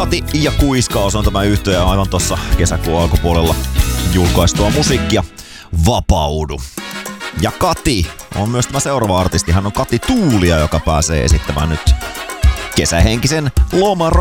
Kati ja Kuiskaus on tämä yhtye aivan tuossa kesäkuun alkupuolella julkaistua musiikkia Vapaudu. Ja Kati on myös tämä seuraava artisti. Hän on Kati Tuulia, joka pääsee esittämään nyt kesähenkisen loman